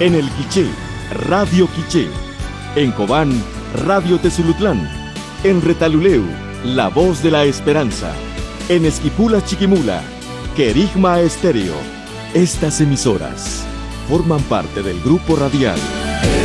En El Quiché, Radio Quiché. En Cobán, Radio Tezulutlán. En Retaluleu, La Voz de la Esperanza. En Esquipula Chiquimula, Querigma Estéreo. Estas emisoras forman parte del grupo radial